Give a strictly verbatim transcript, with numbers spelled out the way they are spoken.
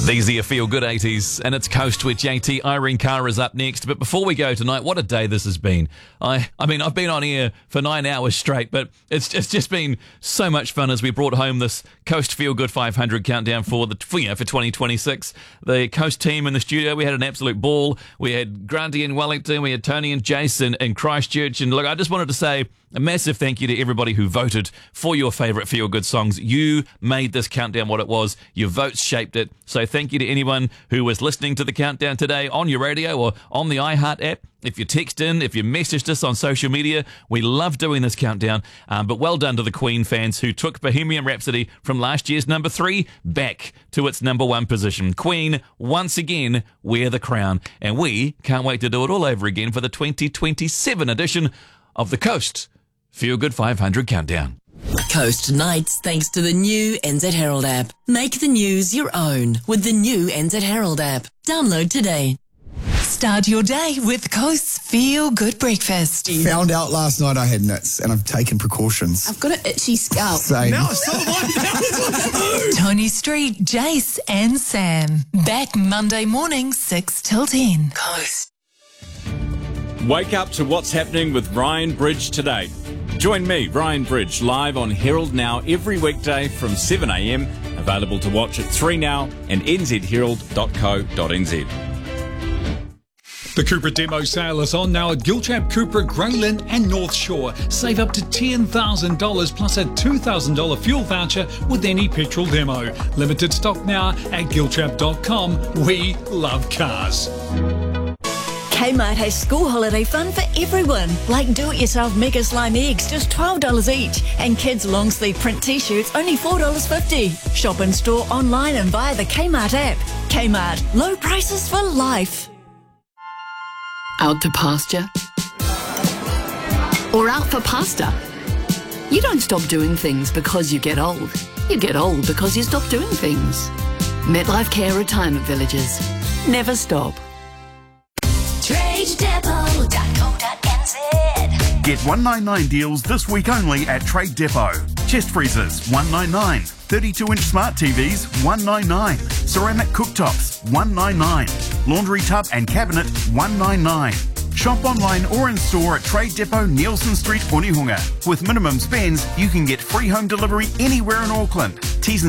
These are your feel-good eighties, and it's Coast with J T. Irene Carr is up next. But before we go tonight, what a day this has been. I I mean, I've been on air for nine hours straight, but it's, it's just been so much fun as we brought home this Coast Feel-Good five hundred countdown for the for, you know, for twenty twenty-six. The Coast team in the studio, we had an absolute ball. We had Granty in Wellington, we had Tony and Jason in Christchurch. And look, I just wanted to say a massive thank you to everybody who voted for your favourite feel-good songs. You made this countdown what it was. Your votes shaped it. So thank you to anyone who was listening to the countdown today on your radio or on the iHeart app. If you text in, if you messaged us on social media, we love doing this countdown. Um, but well done to the Queen fans who took Bohemian Rhapsody from last year's number three back to its number one position. Queen, once again, wear the crown. And we can't wait to do it all over again for the twenty twenty-seven edition of the Coast Feel Good five hundred Countdown. Coast Nights thanks to the new N Z Herald app. Make the news your own with the new N Z Herald app. Download today. Start your day with Coast's Feel Good Breakfast. Found out last night I had nits and I've taken precautions. I've got an itchy scalp. Same. No, Tony Street, Jace and Sam. Back Monday morning, six till ten. Coast. Wake up to what's happening with Ryan Bridge today. Join me, Ryan Bridge, live on Herald Now every weekday from seven a m. Available to watch at three now and n z herald dot co dot n z. The Cupra demo sale is on now at Gilchap, Cupra, Greyland and North Shore. Save up to ten thousand dollars plus a two thousand dollars fuel voucher with any petrol demo. Limited stock now at gilchap dot com. We love cars. Kmart has school holiday fun for everyone, like do-it-yourself Mega Slime eggs, just twelve dollars each, and kids' long-sleeve print t-shirts, only four dollars fifty. Shop in store, online and via the Kmart app. Kmart, low prices for life. Out to pasture? Or out for pasta? You don't stop doing things because you get old. You get old because you stop doing things. MetLife Care Retirement Villages. Never stop. trade depot dot co dot n z. Get one ninety-nine deals this week only at Trade Depot. Chest freezers, one ninety-nine. thirty-two inch smart T Vs, one ninety-nine. Ceramic cooktops, one ninety-nine. Laundry tub and cabinet, one ninety-nine. Shop online or in store at Trade Depot, Nielsen Street, Onehunga. With minimum spends, you can get free home delivery anywhere in Auckland. T's and